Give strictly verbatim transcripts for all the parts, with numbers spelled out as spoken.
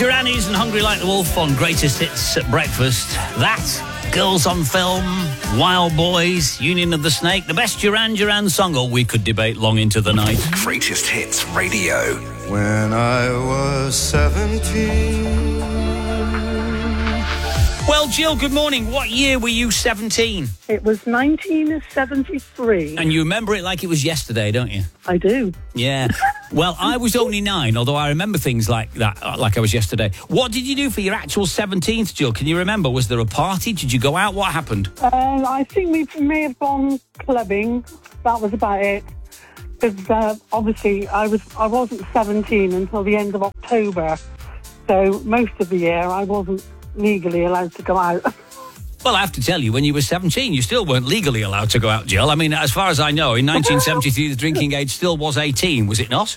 Durani's and Hungry Like the Wolf on Greatest Hits at Breakfast. That, Girls on Film, Wild Boys, Union of the Snake, the best Duran Duran song, or we could debate long into the night. Greatest Hits Radio. When I was seventeen. Well, Jill, good morning. What year were you seventeen? It was nineteen seventy-three. And you remember it like it was yesterday, don't you? I do. Yeah. Well, I was only nine, although I remember things like that, like I was yesterday. What did you do for your actual seventeenth, Jill? Can you remember? Was there a party? Did you go out? What happened? Uh, I think we may have gone clubbing. That was about it. Because uh, obviously I, was, I wasn't seventeen until the end of October. So most of the year I wasn't legally allowed to go out. Well, I have to tell you, when you were seventeen, you still weren't legally allowed to go out, Jill. I mean, as far as I know, in nineteen seventy-three, the drinking age still was eighteen, was it not?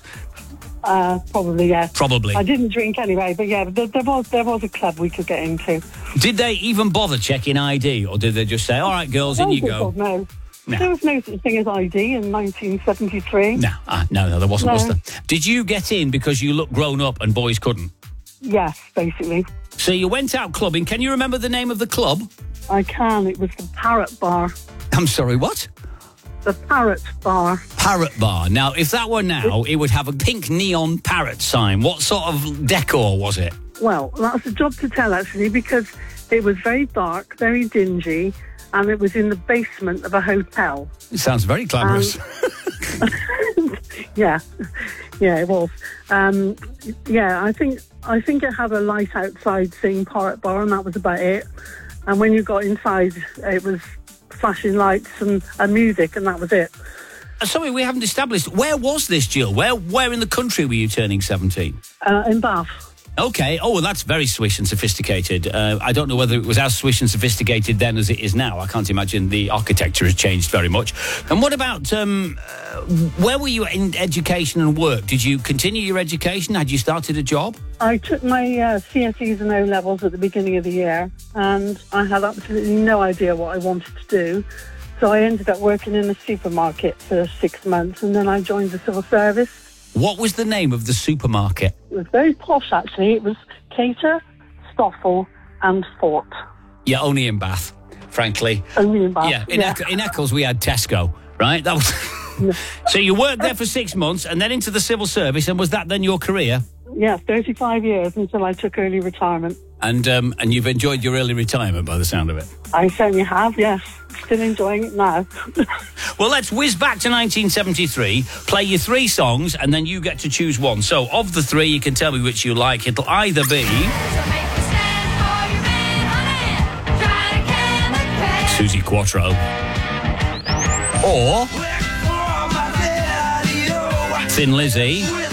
Uh, probably, yeah. Probably. I didn't drink anyway, but yeah, there, there was there was a club we could get into. Did they even bother checking I D, or did they just say, all right, girls, in you go? No. No. There was no such thing as I D in nineteen seventy-three. No, uh, no, no, there wasn't, No. was there? Did you get in because you looked grown up and boys couldn't? Yes, basically. So you went out clubbing. Can you remember the name of the club? I can. It was the Parrot Bar. I'm sorry, what? The Parrot Bar. Parrot Bar. Now, if that were now, it would have a pink neon parrot sign. What sort of decor was it? Well, that's a job to tell, actually, because it was very dark, very dingy, and it was in the basement of a hotel. It sounds very glamorous. Um, yeah, yeah, it was. Um, yeah, I think I think it had a light outside saying Parrot Bar, and that was about it. And when you got inside, it was flashing lights and, and music, and that was it. Uh, Sorry, we haven't established. Where was this, Jill? Where where in the country were you turning seventeen? Uh, in Bath. Okay. Oh, well, that's very swish and sophisticated. Uh, I don't know whether it was as swish and sophisticated then as it is now. I can't imagine the architecture has changed very much. And what about, um, uh, where were you in education and work? Did you continue your education? Had you started a job? I took my uh, C S Es and O-levels at the beginning of the year, and I had absolutely no idea what I wanted to do. So I ended up working in a supermarket for six months, and then I joined the civil service. What was the name of the supermarket? It was very posh, actually. It was Cater, Stoffel and Fort. Yeah, only in Bath, frankly. Only in Bath. Yeah, in, yeah. Eccles, in Eccles we had Tesco, right? That was. So you worked there for six months and then into the civil service, and was that then your career? Yeah, thirty-five years until I took early retirement. And um, and you've enjoyed your early retirement by the sound of it. I certainly have, yes. Still enjoying it now. Well, let's whiz back to nineteen seventy-three, play you three songs, and then you get to choose one. So, of the three, you can tell me which you like. It'll either be Susie Quattro or Thin Lizzy